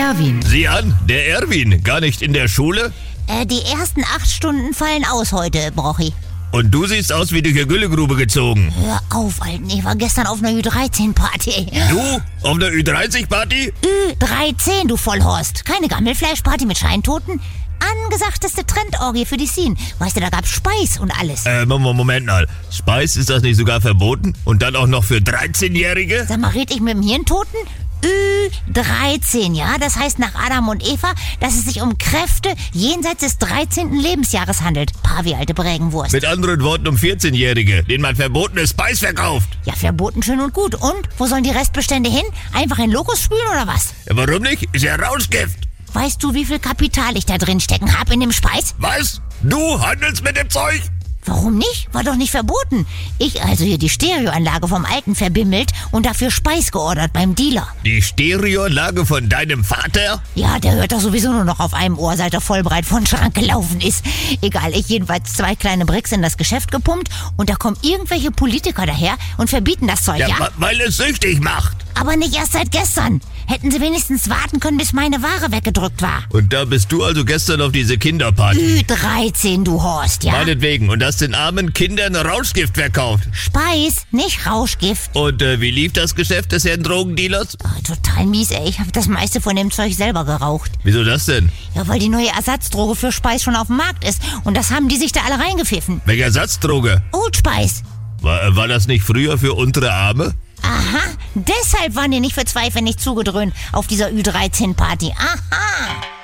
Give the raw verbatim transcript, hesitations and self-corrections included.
Erwin. Sieh an, der Erwin, gar nicht in der Schule? Äh, die ersten acht Stunden fallen aus heute, Brochi. Und du siehst aus wie durch eine Güllegrube gezogen. Hör auf, Alten, ich war gestern auf einer Ü dreizehn Party. Du? Auf einer Ü dreißig Party? Ü dreizehn, du Vollhorst. Keine Gammelfleischparty mit Scheintoten. Angesagteste Trendorgie für die Scene. Weißt du, da gab's Speis und alles. Äh, Moment mal. Speis, ist das nicht sogar verboten? Und dann auch noch für dreizehnjährige? Sag mal, red ich mit dem Hirntoten? Ü dreizehn, ja? Das heißt nach Adam und Eva, dass es sich um Kräfte jenseits des dreizehnten Lebensjahres handelt. Paar wie alte Prägenwurst. Mit anderen Worten um vierzehnjährige, denen man verbotenes Speis verkauft. Ja, verboten schön und gut. Und? Wo sollen die Restbestände hin? Einfach in Lokos spülen oder was? Ja, warum nicht? Ist ja Rauschgift. Weißt du, wie viel Kapital ich da drin stecken hab in dem Speis? Was? Du handelst mit dem Zeug? Warum nicht? War doch nicht verboten. Ich also hier die Stereoanlage vom Alten verbimmelt und dafür Speis geordert beim Dealer. Die Stereoanlage von deinem Vater? Ja, der hört doch sowieso nur noch auf einem Ohr, seit er voll breit von Schrank gelaufen ist. Egal, ich jedenfalls zwei kleine Bricks in das Geschäft gepumpt und da kommen irgendwelche Politiker daher und verbieten das Zeug, ja? Ja, weil es süchtig macht. Aber nicht erst seit gestern. Hätten sie wenigstens warten können, bis meine Ware weggedrückt war. Und da bist du also gestern auf diese Kinderparty. Ü dreizehn, du Horst, ja? Meinetwegen. Und hast den armen Kindern Rauschgift verkauft. Speis, nicht Rauschgift. Und äh, wie lief das Geschäft des Herrn Drogendealers? Oh, total mies, ey. Ich habe das meiste von dem Zeug selber geraucht. Wieso das denn? Ja, weil die neue Ersatzdroge für Speis schon auf dem Markt ist. Und das haben die sich da alle reingepfiffen. Welche Ersatzdroge? Old Speis. War, äh, war das nicht früher für untere Arme? Aha, deshalb waren die nicht für zwei Pfennig zugedröhnt auf dieser Ü dreizehn Party. Aha.